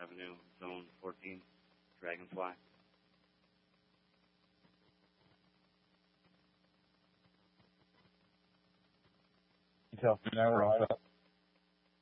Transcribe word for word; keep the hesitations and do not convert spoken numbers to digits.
Avenue, Zone fourteen, Dragonfly. You tell me now we're all set.